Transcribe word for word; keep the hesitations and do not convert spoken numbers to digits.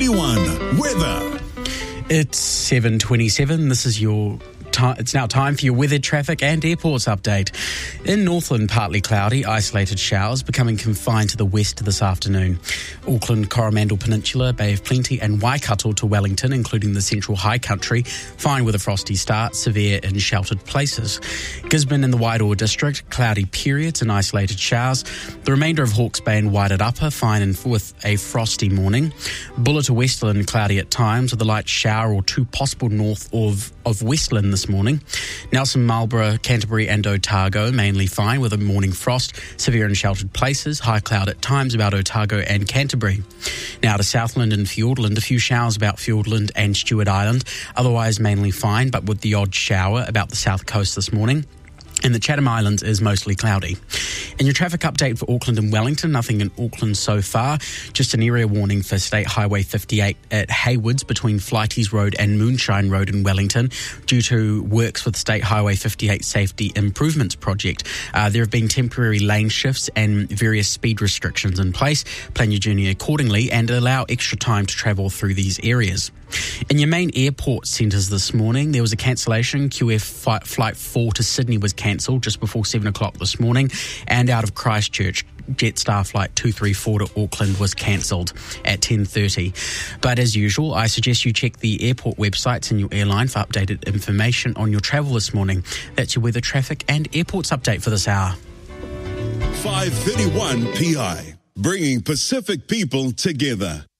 thirty-one weather. It's seven twenty-seven. This is your time. It's now time for your weather, traffic and airports update. In Northland, partly cloudy, isolated showers becoming confined to the west this afternoon. Auckland, Coromandel Peninsula, Bay of Plenty and Waikato to Wellington, including the central high country, fine with a frosty start, severe in sheltered places. Gisborne and the Wairoa district, cloudy periods and isolated showers. The remainder of Hawke's Bay and Waited Upper, fine and with a frosty morning. Buller to Westland, cloudy at times with a light shower or two possible north of, of Westland this morning. Nelson, Marlborough, Canterbury and Otago, mainly fine with a morning frost, severe in sheltered places, high cloud at times about Otago and Canterbury. Now to Southland and Fiordland, a few showers about Fiordland and Stewart Island, otherwise mainly fine but with the odd shower about the south coast this morning. And the Chatham Islands is mostly cloudy. In your traffic update for Auckland and Wellington, nothing in Auckland so far. Just an area warning for State Highway fifty-eight at Haywoods between Flighties Road and Moonshine Road in Wellington due to works with State Highway fifty-eight Safety Improvements Project. Uh, there have been temporary lane shifts and various speed restrictions in place. Plan your journey accordingly and allow extra time to travel through these areas. In your main airport centres this morning, there was a cancellation. Q F Flight four to Sydney was cancelled just before seven o'clock this morning. And out of Christchurch, Jetstar Flight two three four to Auckland was cancelled at ten thirty. But as usual, I suggest you check the airport websites in your airline for updated information on your travel this morning. That's your weather, traffic and airports update for this hour. five thirty-one P I, bringing Pacific people together.